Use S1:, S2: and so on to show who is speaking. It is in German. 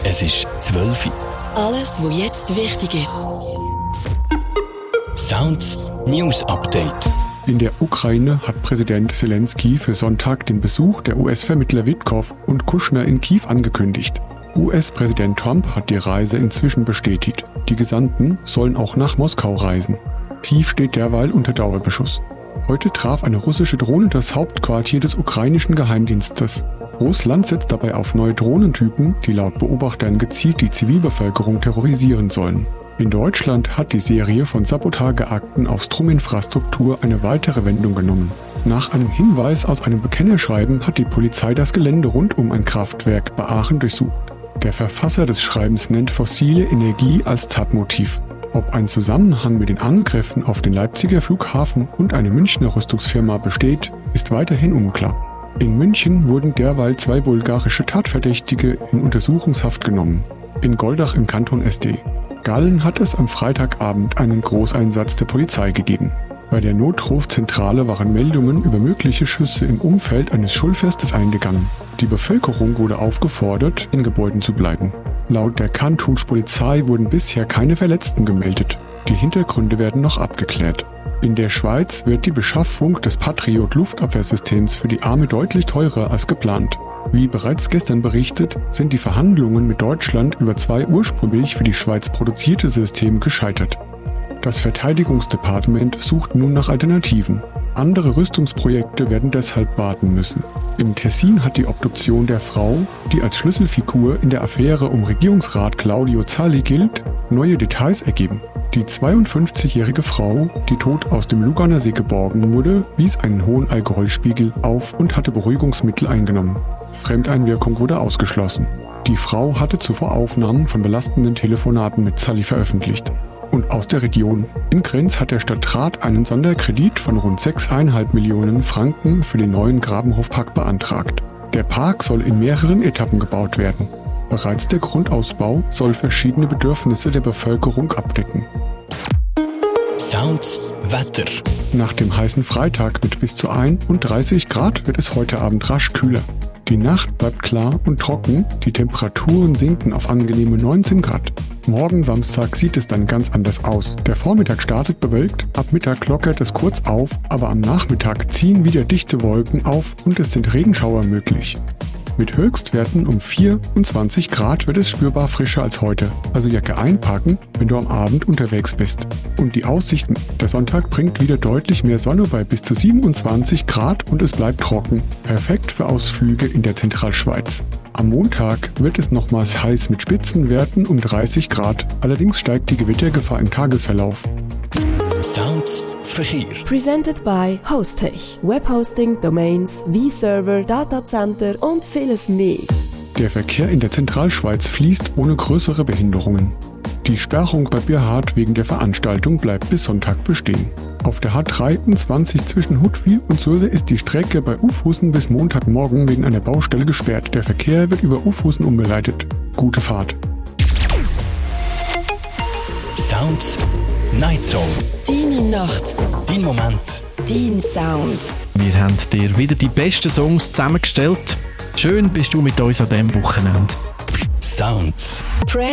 S1: Es ist 12 Uhr.
S2: Alles, was jetzt wichtig ist.
S1: Sounds News Update.
S3: In der Ukraine hat Präsident Zelensky für Sonntag den Besuch der US-Vermittler Witkow und Kushner in Kiew angekündigt. US-Präsident Trump hat die Reise inzwischen bestätigt. Die Gesandten sollen auch nach Moskau reisen. Kiew steht derweil unter Dauerbeschuss. Heute traf eine russische Drohne das Hauptquartier des ukrainischen Geheimdienstes. Russland setzt dabei auf neue Drohnentypen, die laut Beobachtern gezielt die Zivilbevölkerung terrorisieren sollen. In Deutschland hat die Serie von Sabotageakten auf Strominfrastruktur eine weitere Wendung genommen. Nach einem Hinweis aus einem Bekennerschreiben hat die Polizei das Gelände rund um ein Kraftwerk bei Aachen durchsucht. Der Verfasser des Schreibens nennt fossile Energie als Tatmotiv. Ob ein Zusammenhang mit den Angriffen auf den Leipziger Flughafen und eine Münchner Rüstungsfirma besteht, ist weiterhin unklar. In München wurden derweil 2 bulgarische Tatverdächtige in Untersuchungshaft genommen. In Goldach im Kanton SD. Gallen hat es am Freitagabend einen Großeinsatz der Polizei gegeben. Bei der Notrufzentrale waren Meldungen über mögliche Schüsse im Umfeld eines Schulfestes eingegangen. Die Bevölkerung wurde aufgefordert, in Gebäuden zu bleiben. Laut der Kantonspolizei wurden bisher keine Verletzten gemeldet. Die Hintergründe werden noch abgeklärt. In der Schweiz wird die Beschaffung des Patriot-Luftabwehrsystems für die Army deutlich teurer als geplant. Wie bereits gestern berichtet, sind die Verhandlungen mit Deutschland über 2 ursprünglich für die Schweiz produzierte Systeme gescheitert. Das Verteidigungsdepartement sucht nun nach Alternativen. Andere Rüstungsprojekte werden deshalb warten müssen. Im Tessin hat die Obduktion der Frau, die als Schlüsselfigur in der Affäre um Regierungsrat Claudio Zalli gilt, neue Details ergeben. Die 52-jährige Frau, die tot aus dem Luganer See geborgen wurde, wies einen hohen Alkoholspiegel auf und hatte Beruhigungsmittel eingenommen. Fremdeinwirkung wurde ausgeschlossen. Die Frau hatte zuvor Aufnahmen von belastenden Telefonaten mit Zalli veröffentlicht. Und aus der Region. In Grenz hat der Stadtrat einen Sonderkredit von rund 6,5 Millionen Franken für den neuen Grabenhofpark beantragt. Der Park soll in mehreren Etappen gebaut werden. Bereits der Grundausbau soll verschiedene Bedürfnisse der Bevölkerung abdecken.
S1: Sounds Wetter.
S3: Nach dem heißen Freitag mit bis zu 31 Grad wird es heute Abend rasch kühler. Die Nacht bleibt klar und trocken, die Temperaturen sinken auf angenehme 19 Grad. Morgen Samstag sieht es dann ganz anders aus. Der Vormittag startet bewölkt, ab Mittag lockert es kurz auf, aber am Nachmittag ziehen wieder dichte Wolken auf und es sind Regenschauer möglich. Mit Höchstwerten um 24 Grad wird es spürbar frischer als heute, also Jacke einpacken, wenn du am Abend unterwegs bist. Und die Aussichten: Der Sonntag bringt wieder deutlich mehr Sonne bei bis zu 27 Grad und es bleibt trocken. Perfekt für Ausflüge in der Zentralschweiz. Am Montag wird es nochmals heiß mit Spitzenwerten um 30 Grad, allerdings steigt die Gewittergefahr im Tagesverlauf.
S1: Sounds Verkehr.
S2: Presented by Hostech. Webhosting, Domains, V-Server, Datacenter und vieles mehr.
S3: Der Verkehr in der Zentralschweiz fließt ohne größere Behinderungen. Die Sperrung bei Bierhardt wegen der Veranstaltung bleibt bis Sonntag bestehen. Auf der H23 zwischen Huttwil und Surse ist die Strecke bei Ufhusen bis Montagmorgen wegen einer Baustelle gesperrt. Der Verkehr wird über Ufhusen umgeleitet. Gute Fahrt.
S1: Sounds Night Zone.
S2: Deine Nacht.
S1: Dein Moment.
S2: Dein Sound.
S4: Wir haben dir wieder die besten Songs zusammengestellt. Schön bist du mit uns an diesem Wochenende.
S1: Sounds.